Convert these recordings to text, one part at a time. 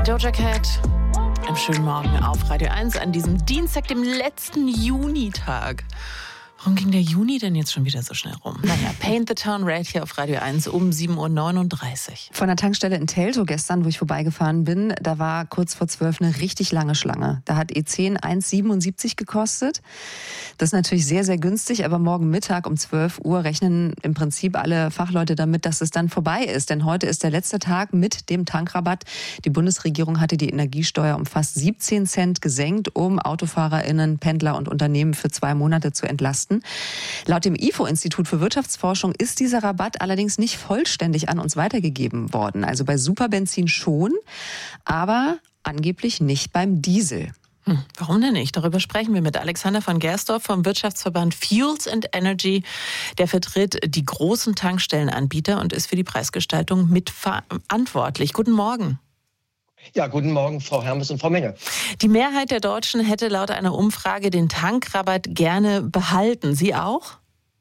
Doja Cat. Einen schönen Morgen auf Radio 1 an diesem Dienstag, dem letzten Junitag. Warum ging der Juni denn jetzt schon wieder so schnell rum? Naja, Paint the Town Red hier auf Radio 1 um 7.39 Uhr. Von der Tankstelle in Teltow gestern, wo ich vorbeigefahren bin, da war kurz vor 12 eine richtig lange Schlange. Da hat E10 1,77 gekostet. Das ist natürlich sehr, sehr günstig, aber morgen Mittag um 12 Uhr rechnen im Prinzip alle Fachleute damit, dass es dann vorbei ist. Denn heute ist der letzte Tag mit dem Tankrabatt. Die Bundesregierung hatte die Energiesteuer um fast 17 Cent gesenkt, um AutofahrerInnen, Pendler und Unternehmen für 2 Monate zu entlasten. Laut dem IFO-Institut für Wirtschaftsforschung ist dieser Rabatt allerdings nicht vollständig an uns weitergegeben worden. Also bei Superbenzin schon, aber angeblich nicht beim Diesel. Warum denn nicht? Darüber sprechen wir mit Alexander von Gersdorf vom Wirtschaftsverband Fuels and Energy. Der vertritt die großen Tankstellenanbieter und ist für die Preisgestaltung mitverantwortlich. Guten Morgen. Ja, guten Morgen, Frau Hermes und Frau Menge. Die Mehrheit der Deutschen hätte laut einer Umfrage den Tankrabatt gerne behalten. Sie auch?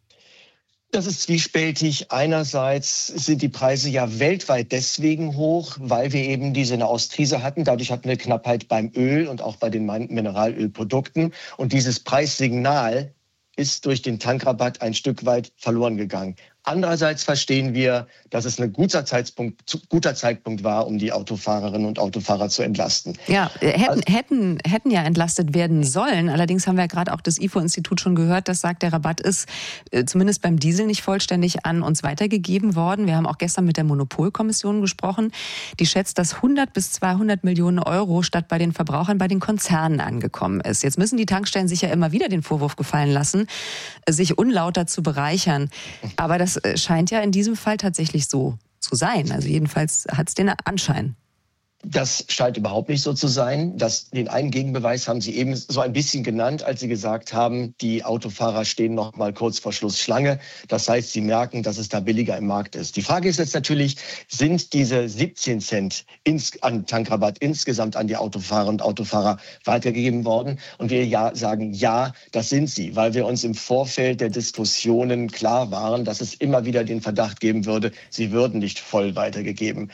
Das ist zwiespältig. Einerseits sind die Preise ja weltweit deswegen hoch, weil wir eben diese Nahostkrise hatten. Dadurch hatten wir Knappheit beim Öl und auch bei den Mineralölprodukten. Und dieses Preissignal ist durch den Tankrabatt ein Stück weit verloren gegangen. Andererseits verstehen wir, dass es ein guter Zeitpunkt war, um die Autofahrerinnen und Autofahrer zu entlasten. Ja, hätten ja entlastet werden sollen. Allerdings haben wir ja gerade auch das IFO-Institut schon gehört, das sagt, der Rabatt ist zumindest beim Diesel nicht vollständig an uns weitergegeben worden. Wir haben auch gestern mit der Monopolkommission gesprochen. Die schätzt, dass 100 bis 200 Millionen Euro statt bei den Verbrauchern bei den Konzernen angekommen ist. Jetzt müssen die Tankstellen sich ja immer wieder den Vorwurf gefallen lassen, sich unlauter zu bereichern. Aber das scheint ja in diesem Fall tatsächlich so zu sein. Also jedenfalls hat es den Anschein. Das scheint überhaupt nicht so zu sein. Den einen Gegenbeweis haben Sie eben so ein bisschen genannt, als Sie gesagt haben, die Autofahrer stehen noch mal kurz vor Schluss Schlange. Das heißt, sie merken, dass es da billiger im Markt ist. Die Frage ist jetzt natürlich, sind diese 17 Cent an Tankrabatt insgesamt an die Autofahrer und Autofahrer weitergegeben worden? Und wir sagen, ja, das sind sie, weil wir uns im Vorfeld der Diskussionen klar waren, dass es immer wieder den Verdacht geben würde, sie würden nicht voll weitergegeben.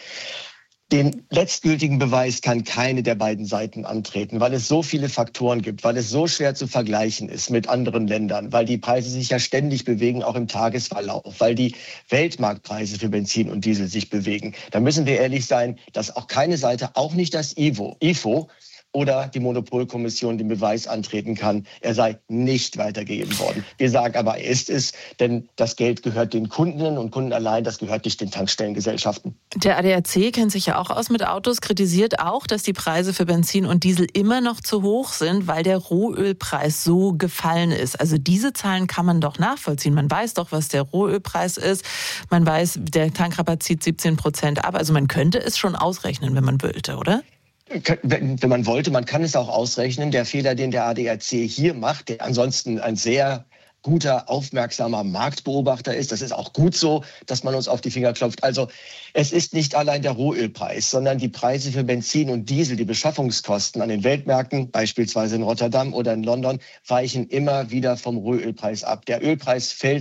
Den letztgültigen Beweis kann keine der beiden Seiten antreten, weil es so viele Faktoren gibt, weil es so schwer zu vergleichen ist mit anderen Ländern, weil die Preise sich ja ständig bewegen, auch im Tagesverlauf, weil die Weltmarktpreise für Benzin und Diesel sich bewegen. Da müssen wir ehrlich sein, dass auch keine Seite, auch nicht das IFO oder die Monopolkommission den Beweis antreten kann, er sei nicht weitergegeben worden. Wir sagen aber, er ist es, denn das Geld gehört den Kundinnen und Kunden allein, das gehört nicht den Tankstellengesellschaften. Der ADAC kennt sich ja auch aus mit Autos, kritisiert auch, dass die Preise für Benzin und Diesel immer noch zu hoch sind, weil der Rohölpreis so gefallen ist. Also diese Zahlen kann man doch nachvollziehen. Man weiß doch, was der Rohölpreis ist. Man weiß, der Tankrabatt zieht 17% ab. Also man könnte es schon ausrechnen, wenn man wollte, oder? Wenn man wollte, man kann es auch ausrechnen. Der Fehler, den der ADAC hier macht, der ansonsten ein sehr guter, aufmerksamer Marktbeobachter ist. Das ist auch gut so, dass man uns auf die Finger klopft. Also es ist nicht allein der Rohölpreis, sondern die Preise für Benzin und Diesel, die Beschaffungskosten an den Weltmärkten, beispielsweise in Rotterdam oder in London, weichen immer wieder vom Rohölpreis ab. Der Ölpreis fällt